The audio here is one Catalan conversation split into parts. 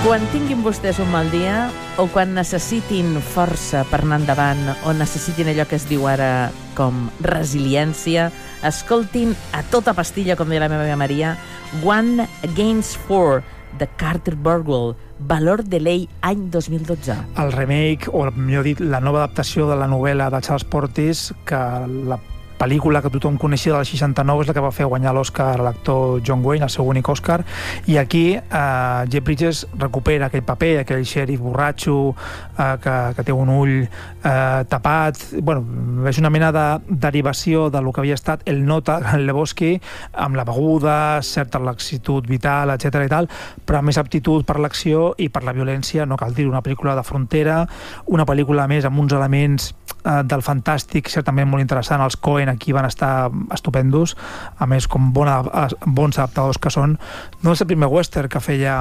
Quan tinguin vostès un mal dia o quan necessitin força per anar endavant o necessitin allò que es diu ara com resiliència, escoltin a tota pastilla, com deia la meva Maria, One Against Four, de Carter Burwell, Valor de Ley, any 2012. El remake, o millor dit, la nova adaptació de la novel·la de Charles Portis, que la pel·lícula que tothom coneixia del 69 és la que va fer guanyar l'Oscar a l'actor John Wayne, el seu únic Oscar, i aquí Jeff Bridges recupera aquell paper, aquell xèrif borratxo que té un ull tapat. Bueno, és una mena de derivació de lo que havia estat el Nota en Lebowski, amb la beguda, certa laxitud vital, etc i tal, però amb més aptitud per l'acció i per la violència, no cal dir, una pel·lícula de frontera, una pel·lícula més amb uns elements del fantàstic, certament molt interessant. Els Coen aquí van estar estupendos, a més, com bons adaptadors que són. No és el primer western que feia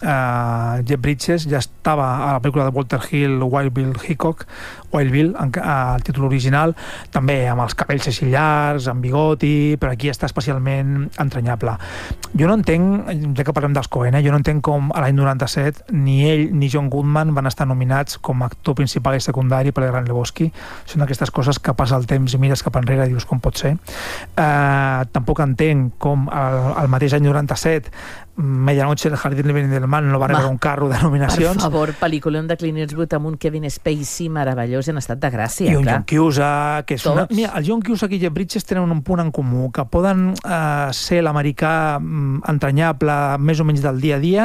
Jeff Bridges, ja estava a la pel·lícula de Walter Hill, Wild Bill Hickok, Wild Bill, el títol original, també amb els cabells així llargs, amb bigoti, però aquí està especialment entranyable. Jo no entenc, ja que parlem dels Coen, jo no entenc com a l'any 97 ni ell ni John Goodman van estar nominats com a actor principal i secundari per El Gran Lebowski. Són aquestes coses que passa el temps i mires cap enrere i dius com pot ser. Tampoc entenc com el mateix any 97 Medianoche en el Jardín del Mal no va rebre un carro de nominacions. Per favor, pel·lícula de Clint Eastwood amb un Kevin Spacey meravellós en estat de gràcia. I un John Cusack, que és una... Mira, el John Cusack i Jeff Bridges tenen un punt en comú, que poden ser l'americà entranyable més o menys del dia a dia,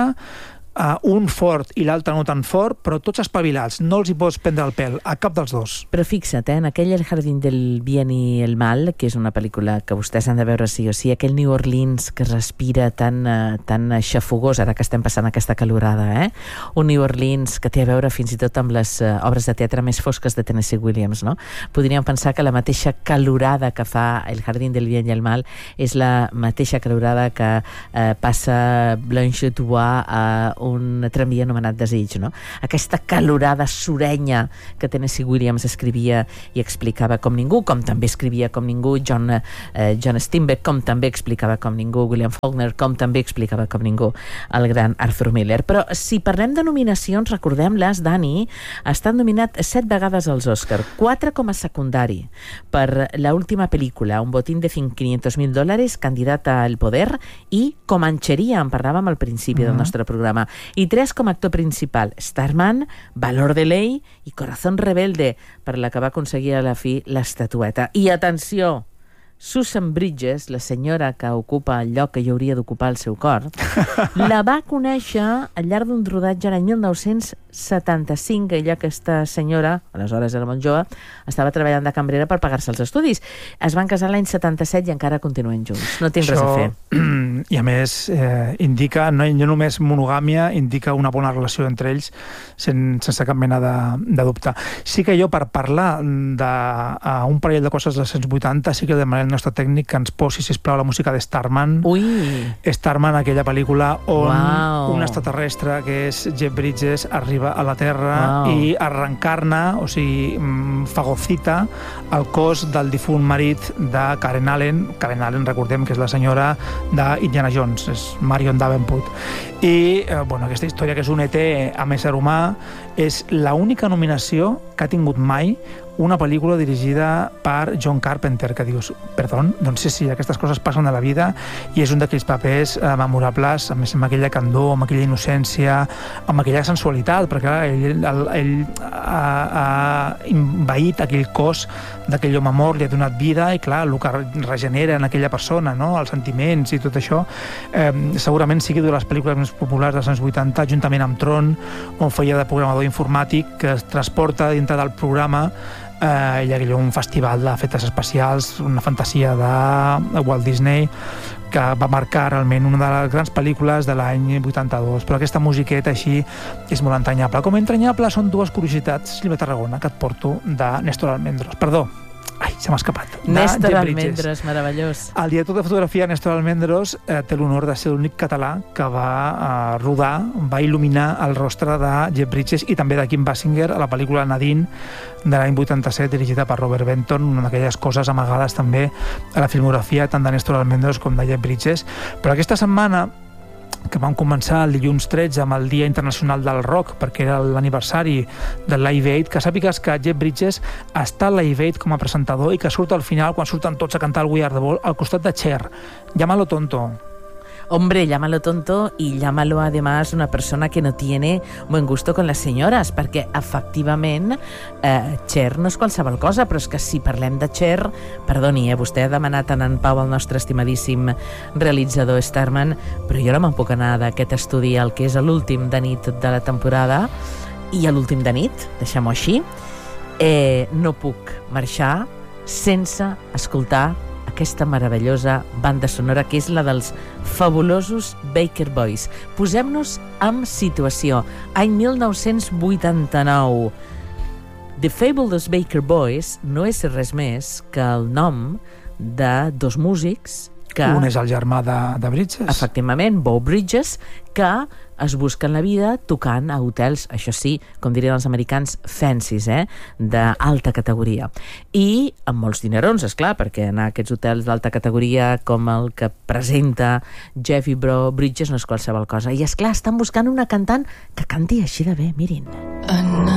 un fort i l'altre no tan fort, però tots espavilats, no els hi pots prendre el pèl, a cap dels dos. Però fixa't, en aquell El Jardín del Bien i el Mal, que és una pel·lícula que vostès han de veure sí o sí, aquell New Orleans que respira tan xafogós, ara que estem passant aquesta calorada, un New Orleans que té a veure fins i tot amb les obres de teatre més fosques de Tennessee Williams, no? Podríem pensar que la mateixa calorada que fa El Jardín del Bien i el Mal és la mateixa calorada que passa Blanche Dubois a un tramvia anomenat Desig, no? Aquesta calorada surenya que Tennessee Williams escrivia i explicava com ningú, com també escrivia com ningú John Steinbeck, com també explicava com ningú William Faulkner, com també explicava com ningú el gran Arthur Miller. Però si parlem de nominacions, recordem-les, Dani ha estat nominat 7 vegades als Oscar, 4 com a secundari per l'última pel·lícula, Un botín de $500,000, candidat al poder, i Comancheria, en parlàvem al principi del nostre programa, i 3 com a actor principal, Starman, Valor de Ley i Corazón Rebelde, per la que va aconseguir a la fi l'estatueta. I atenció, Susan Bridges, la senyora que ocupa el lloc que jo hauria d'ocupar el seu cor, la va conèixer al llarg d'un rodatge l'any 1975. Ella, aquesta senyora, aleshores era molt jove, estava treballant de cambrera per pagar-se els estudis. Es van casar l'any 77 i encara continuen junts. No tinc res a fer. I a més indica, no només monogàmia, indica una bona relació entre ells sense cap mena de dubte. Sí que jo, per parlar d'un parell de coses dels 180, sí que demanem al nostre tècnic que ens posi, sisplau, la música de Starman. Starman, aquella pel·lícula on un extraterrestre que és Jeff Bridges arriba a la Terra i reencarna, o sigui, fagocita el cos del difunt marit de Karen Allen. Karen Allen, recordem que és la senyora d'Indiana Jones, és Marion Davenport. I aquesta història, que és un ET amb ésser humà, és l'única nominació que ha tingut mai una pel·lícula dirigida per John Carpenter, que dius, perdó, doncs sí, aquestes coses passen a la vida, i és un d'aquells papers memorables, a més amb aquella candor, amb aquella innocència, amb aquella sensualitat, perquè ell ha envaït aquell cos d'aquell home mort, li ha donat vida, i clar, el que regenera en aquella persona, no? Els sentiments i tot això, segurament sigui de les pel·lícules més populars dels anys 80, juntament amb Tron, on feia de programador informàtic, que es transporta dintre del programa. Hi ha un festival d'efectes especials, una fantasia de Walt Disney, que va marcar realment una de les grans pel·lícules de l'any 82. Però aquesta musiqueta així és molt entranyable. Com entranyable són dues curiositats, Silvia Tarragona, que et porto de Néstor Almendros. Perdó, se m'ha escapat. Néstor Almendros, meravellós. El director de fotografia, Néstor Almendros, té l'honor de ser l'únic català que va rodar, va il·luminar el rostre de Jeff Bridges i també de Kim Basinger a la pel·lícula Nadine de l'any 87, dirigida per Robert Benton, una d'aquelles coses amagades també a la filmografia tant de Néstor Almendros com de Jeff Bridges. Però aquesta setmana que vam començar el dilluns 13 amb el Dia Internacional del Rock, perquè era l'aniversari del Live Aid, que sàpigues que Jeff Bridges està al Live Aid com a presentador i que surt al final, quan surten tots a cantar el We Are the World, al costat de Cher. Llámalo tonto. Hombre, llámalo tonto y llámalo además una persona que no tiene buen gusto con las senyores, perquè efectivament Cher no és qualsevol cosa, però és que si parlem de Cher, perdoni, vostè ha demanat en Pau, el nostre estimadíssim realitzador Starman, però jo no me'n puc anar d'aquest estudi al que és l'últim de nit de la temporada, i a l'últim de nit, deixem-ho així, no puc marxar sense escoltar aquesta meravellosa banda sonora que és la dels fabulosos Baker Boys. Posem-nos en situació. Any 1989. The Fabulous Baker Boys no és res més que el nom de dos músics que... Un és el germà de Bridges. Efectivament, Beau Bridges, que es busquen la vida tocant a hotels, això sí, com dirien els americans, fancies, d'alta categoria. I amb molts dinerons, esclar, perquè anar a aquests hotels d'alta categoria com el que presenta Jeffy Bridges no és qualsevol cosa. I esclar, estan buscant una cantant que canti així de bé, mirin.